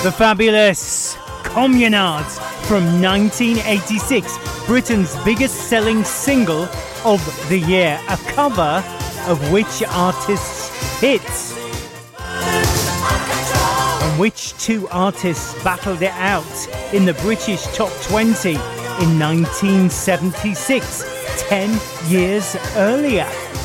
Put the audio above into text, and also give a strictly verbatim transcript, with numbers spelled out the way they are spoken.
The fabulous Communards from nineteen eighty-six, Britain's biggest selling single of the year, a cover of which artist's hits? And which two artists battled it out in the British Top twenty in nineteen seventy-six, ten years earlier?